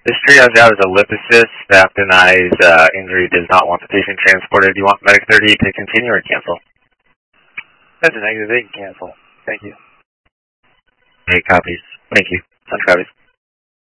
History has out as a lip assist. Staff denies injury, does not want the patient transported. Do you want Medic 30 to continue or cancel? That's a negative. They can cancel. Thank you. 8 copies. Thank you. 100 copies.